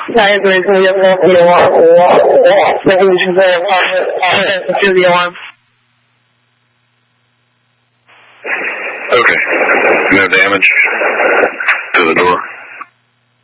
下一个是2我那个是在50 alarm. Okay. No damage to the door?